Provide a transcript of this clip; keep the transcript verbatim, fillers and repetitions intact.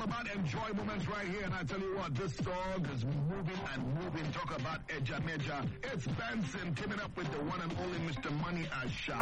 about enjoy moments right here. And I tell you what, this song is moving and moving. Talk about Eja Meja. It's Benson teaming up with the one and only Mister Money Asha.